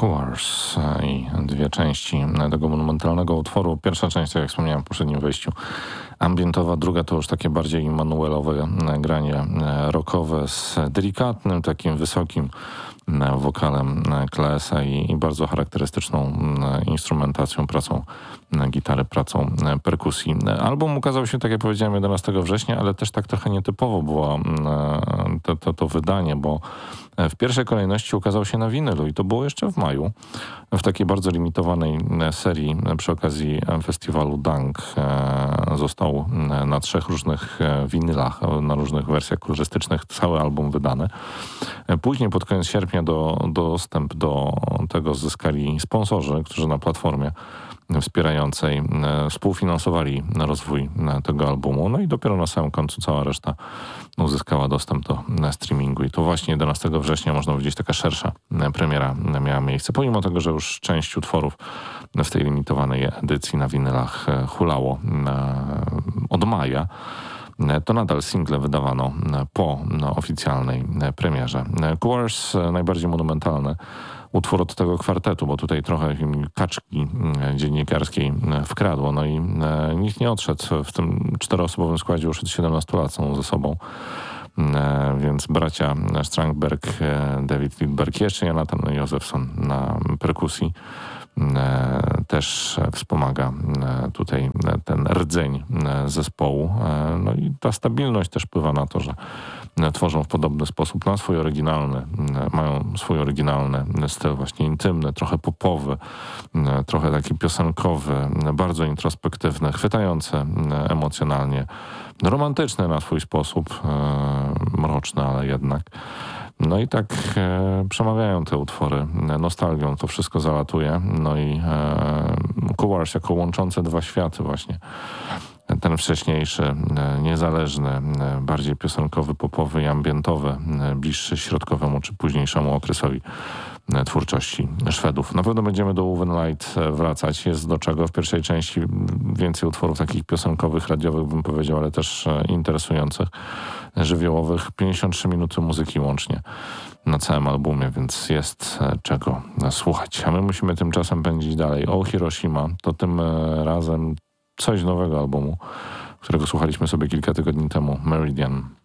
Course i dwie części tego monumentalnego utworu. Pierwsza część, tak jak wspomniałem w poprzednim wejściu, ambientowa, druga to już takie bardziej manuelowe granie rockowe z delikatnym, takim wysokim wokalem Klesa i bardzo charakterystyczną instrumentacją, pracą gitary, pracą perkusji. Album ukazał się, tak jak powiedziałem, 11 września, ale też tak trochę nietypowo było to wydanie, bo w pierwszej kolejności ukazał się na winylu i to było jeszcze w maju, w takiej bardzo limitowanej serii przy okazji festiwalu Dunk. Został na 3 różnych winylach, na różnych wersjach kolorystycznych cały album wydany. Później pod koniec sierpnia dostęp do tego zyskali sponsorzy, którzy na platformie wspierającej współfinansowali rozwój tego albumu. No i dopiero na samym końcu cała reszta uzyskała dostęp do streamingu. I to właśnie 11 września, można powiedzieć, taka szersza premiera miała miejsce. Pomimo tego, że już część utworów w tej limitowanej edycji na winylach hulało od maja, to nadal single wydawano po oficjalnej premierze. Course, najbardziej monumentalny utwór od tego kwartetu, bo tutaj trochę kaczki dziennikarskiej wkradło. No i nikt nie odszedł. W tym 4-osobowym składzie już od 17 lat są ze sobą. Więc bracia Strandberg, David Lidberg, jeszcze Jonathan Josephson na perkusji też wspomaga tutaj ten rdzeń zespołu. No i ta stabilność też wpływa na to, że tworzą w podobny sposób na swój oryginalny, mają swój oryginalny styl, właśnie intymny, trochę popowy, trochę taki piosenkowy, bardzo introspektywny, chwytający emocjonalnie, romantyczny na swój sposób, mroczny, ale jednak. No i tak przemawiają te utwory nostalgią, to wszystko zalatuje. No i Course jako łączące dwa światy właśnie. Ten wcześniejszy, niezależny, bardziej piosenkowy, popowy i ambientowy, bliższy środkowemu czy późniejszemu okresowi twórczości Szwedów. Na pewno będziemy do Woven Light wracać. Jest do czego. W pierwszej części więcej utworów takich piosenkowych, radiowych bym powiedział, ale też interesujących, żywiołowych. 53 minuty muzyki łącznie na całym albumie, więc jest czego słuchać. A my musimy tymczasem pędzić dalej. O Hiroshima to tym razem coś nowego albumu, którego słuchaliśmy sobie kilka tygodni temu, Meridian.